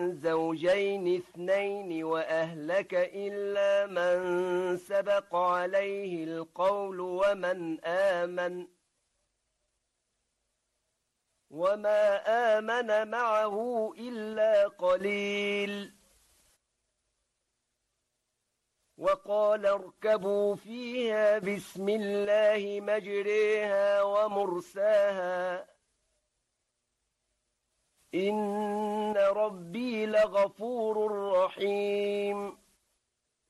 زوجين اثنين وأهلك إلا من سبق عليه القول وما آمن معه إلا قليل. وقال اركبوا فيها بسم الله مجريها ومرساها إن ربي لغفور رحيم.